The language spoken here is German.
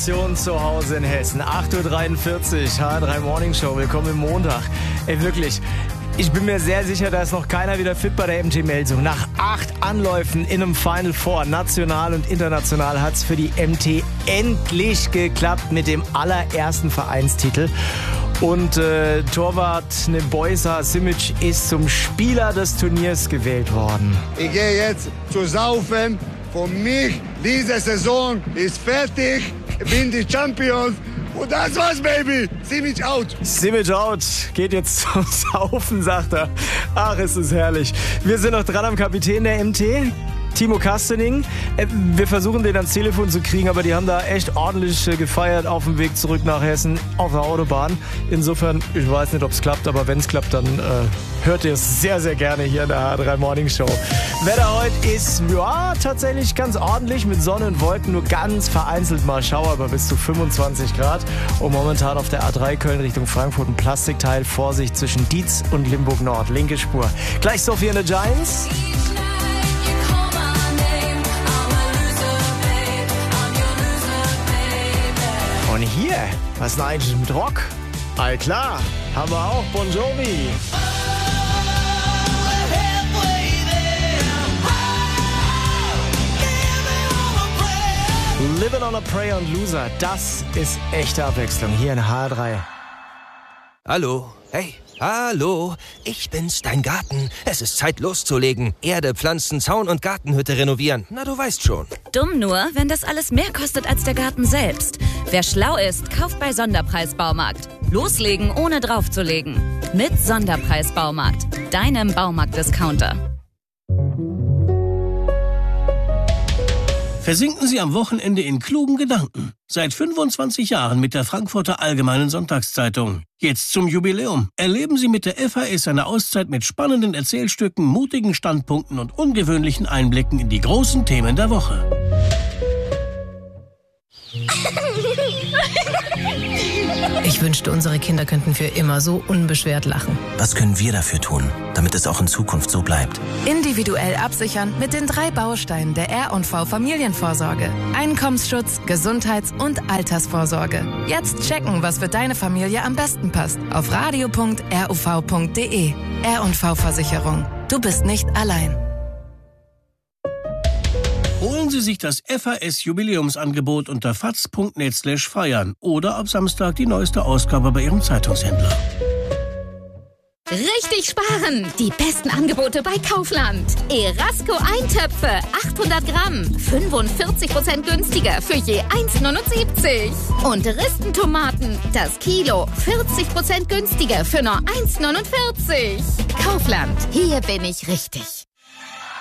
Generation zu Hause in Hessen. 8.43 Uhr, H3 Morning Show. Willkommen im Montag. Ey, wirklich, ich bin mir sehr sicher, da ist noch keiner wieder fit bei der MT-Melsung. Nach 8 Anläufen in einem Final Four, national und international, hat es für die MT endlich geklappt mit dem allerersten Vereinstitel. Und Torwart Nebojša Simić ist zum Spieler des Turniers gewählt worden. Ich gehe jetzt zu saufen. Für mich, diese Saison ist fertig. Ich bin die Champions. Und das war's, Baby. Simić out. Simić out. Geht jetzt zum Saufen, sagt er. Ach, ist es herrlich. Wir sind noch dran am Kapitän der MT. Timo Kastening. Wir versuchen den ans Telefon zu kriegen, aber die haben da echt ordentlich gefeiert auf dem Weg zurück nach Hessen auf der Autobahn. Insofern, ich weiß nicht, ob es klappt, aber wenn es klappt, dann hört ihr es sehr, sehr gerne hier in der H3 Morning Show. Wetter heute ist, ja, tatsächlich ganz ordentlich mit Sonne und Wolken, nur ganz vereinzelt mal Schauer, aber bis zu 25 Grad. Und momentan auf der A3 Köln Richtung Frankfurt ein Plastikteil. Vorsicht zwischen Dietz und Limburg Nord. Linke Spur. Gleich Sophie and the Giants. Und hier, was ist denn eigentlich mit Rock? All klar, haben wir auch Bon Jovi. Living on a Prayer und Loser, das ist echte Abwechslung hier in H3. Hallo, hey, hallo, ich bin's, dein Garten. Es ist Zeit loszulegen. Erde, Pflanzen, Zaun und Gartenhütte renovieren. Na, du weißt schon. Dumm nur, wenn das alles mehr kostet als der Garten selbst. Wer schlau ist, kauft bei Sonderpreis Baumarkt. Loslegen, ohne draufzulegen. Mit Sonderpreis Baumarkt, deinem Baumarkt-Discounter. Versinken Sie am Wochenende in klugen Gedanken. Seit 25 Jahren mit der Frankfurter Allgemeinen Sonntagszeitung. Jetzt zum Jubiläum. Erleben Sie mit der FAS eine Auszeit mit spannenden Erzählstücken, mutigen Standpunkten und ungewöhnlichen Einblicken in die großen Themen der Woche. Ich wünschte, unsere Kinder könnten für immer so unbeschwert lachen. Was können wir dafür tun, damit es auch in Zukunft so bleibt? Individuell absichern mit den 3 Bausteinen der R&V Familienvorsorge. Einkommensschutz, Gesundheits- und Altersvorsorge. Jetzt checken, was für deine Familie am besten passt. Auf radio.ruv.de. R&V Versicherung. Du bist nicht allein. Holen Sie sich das FAS-Jubiläumsangebot unter faz.net/feiern oder ab Samstag die neueste Ausgabe bei Ihrem Zeitungshändler. Richtig sparen! Die besten Angebote bei Kaufland. Erasco Eintöpfe, 800 Gramm, 45% günstiger für je 1,79. Und Ristentomaten, das Kilo, 40% günstiger für nur 1,49. Kaufland, hier bin ich richtig.